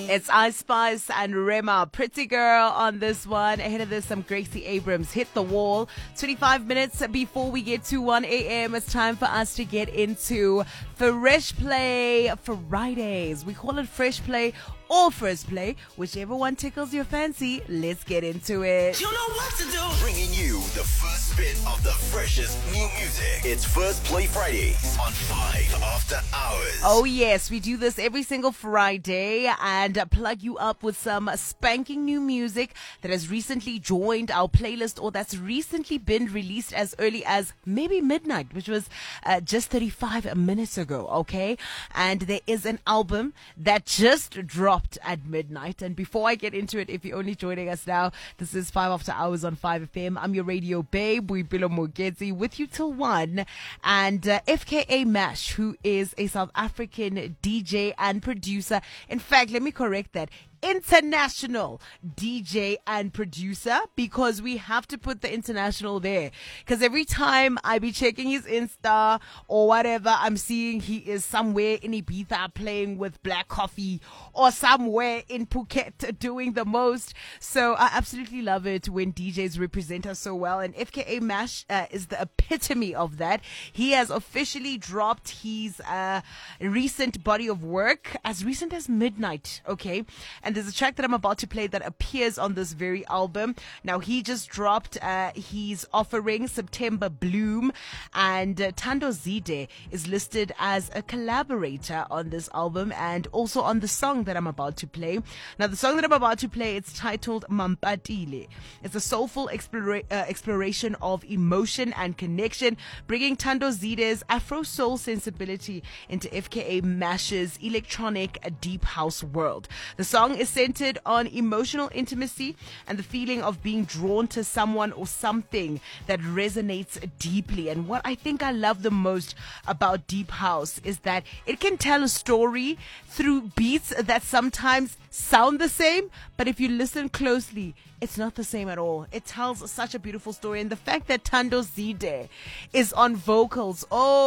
It's Ice Spice and Rema, Pretty Girl on this one. Ahead of this, some Gracie Abrams, Hit the Wall. 25 minutes before we get to 1 a.m., it's time for us to get into Fresh Play Fridays. We call it Fresh Play or First Play, whichever one tickles your fancy. Let's get into it. You know what to do. Bringing you the first spin of the freshest new music. It's First Play Fridays on 5 After Hours. Oh yes, we do this every single Friday and plug you up with some spanking new music that has recently joined our playlist or that's recently been released as early as maybe midnight, which was just 35 minutes ago, okay? And there is an album that just dropped at midnight. And before I get into it, if you're only joining us now, this is 5 After Hours on 5FM. I'm your radio babe, Boipelo Mogezi, with you till 1. And FKA Mash, who is a South African DJ and producer. In fact, let me correct that. International DJ and producer, because we have to put the international there, because every time I be checking his Insta or whatever, I'm seeing he is somewhere in Ibiza playing with Black Coffee or somewhere in Phuket doing the most. So I absolutely love it when DJs represent us so well, and FKA Mash is the epitome of that. He has officially dropped his recent body of work as recent as midnight, okay? And there's a track that I'm about to play that appears on this very album. Now, he just dropped his offering, September Bloom, and Tando Zide is listed as a collaborator on this album and also on the song that I'm about to play. Now, the song that I'm about to play, it's titled Mampatile. It's a soulful exploration of emotion and connection, bringing Tando Zide's Afro soul sensibility into FKA Mash's electronic deep house world. The song is centered on emotional intimacy and the feeling of being drawn to someone or something that resonates deeply. And what I think I love the most about deep house is that it can tell a story through beats that sometimes sound the same, but if you listen closely, it's not the same at all. It tells such a beautiful story. And the fact that Tando Zide is on vocals,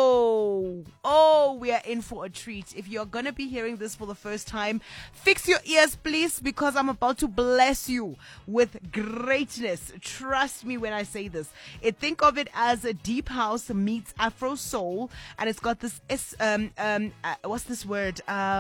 we are in for a treat. If you're going to be hearing this for the first time, fix your ears, please, because I'm about to bless you with greatness. Trust me when I say this. Think of it as a deep house meets Afro soul, and it's got this, what's this word?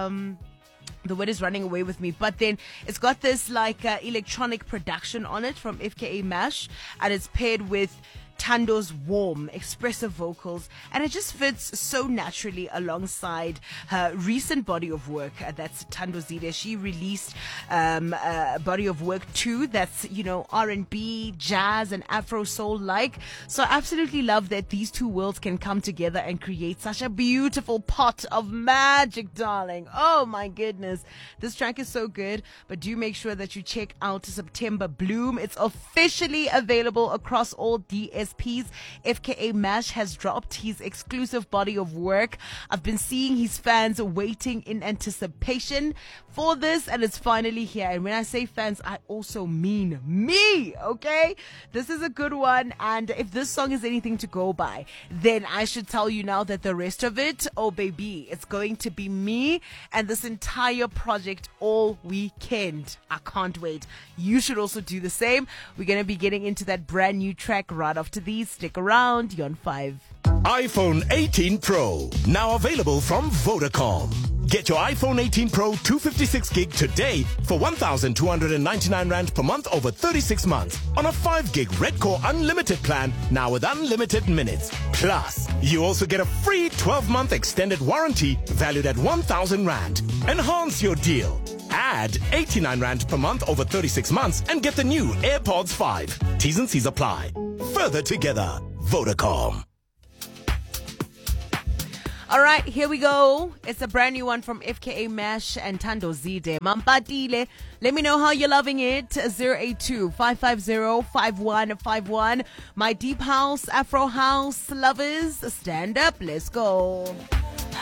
The word is running away with me, but then it's got this like electronic production on it from FKA Mash, and it's paired with Tando's warm, expressive vocals, and it just fits so naturally alongside her recent body of work. That's Tando Zide. She released a body of work too that's, R&B, jazz, and Afro soul like. So I absolutely love that these two worlds can come together and create such a beautiful pot of magic, darling. Oh my goodness. This track is so good, but do make sure that you check out September Bloom. It's officially available across all DSPs. FKA Mash has dropped his exclusive body of work. I've been seeing his fans waiting in anticipation for this, and it's finally here. And when I say fans, I also mean me, okay? This is a good one, and if this song is anything to go by, then I should tell you now that the rest of it, oh baby, it's going to be me and this entire project all weekend. I can't wait. You should also do the same. We're going to be getting into that brand new track right after these. Stick around. You're on 5. iPhone 18 Pro, now available from Vodacom. Get your iPhone 18 Pro 256 gig today for 1,299 Rand per month over 36 months on a 5 gig Red Core Unlimited plan, now with unlimited minutes. Plus, you also get a free 12-month extended warranty valued at 1,000 Rand. Enhance your deal. Add 89 Rand per month over 36 months and get the new AirPods 5. T's and C's apply. Further together, Vodacom. All right, here we go. It's a brand new one from FKA Mash and Tando Zide. Mampatile. Let me know how you're loving it. 082-550-5151. My deep house, Afro house lovers, stand up. Let's go.